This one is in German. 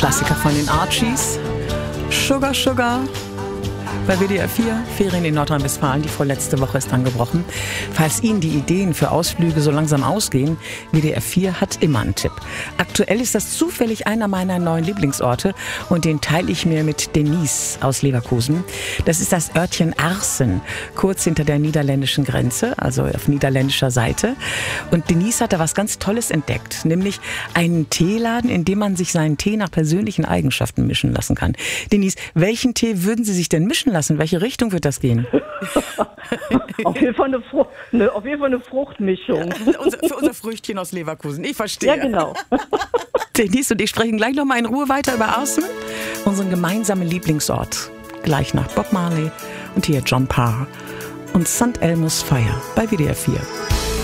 Klassiker von den Archies. Sugar Sugar. Bei WDR 4, Ferien in Nordrhein-Westfalen, die vorletzte Woche ist angebrochen. Falls Ihnen die Ideen für Ausflüge so langsam ausgehen, WDR 4 hat immer einen Tipp. Aktuell ist das zufällig einer meiner neuen Lieblingsorte und den teile ich mir mit Denise aus Leverkusen. Das ist das Örtchen Arsen, kurz hinter der niederländischen Grenze, also auf niederländischer Seite. Und Denise hat da was ganz Tolles entdeckt, nämlich einen Teeladen, in dem man sich seinen Tee nach persönlichen Eigenschaften mischen lassen kann. Denise, welchen Tee würden Sie sich denn mischen lassen? Welche Richtung wird das gehen? Auf jeden Fall eine Fruchtmischung. Für unser Früchtchen aus Leverkusen. Ich verstehe. Ja, genau. Denise und ich sprechen gleich nochmal in Ruhe weiter über Arsen, unseren gemeinsamen Lieblingsort. Gleich nach Bob Marley und hier John Parr und St. Elmo's Fire bei WDR 4.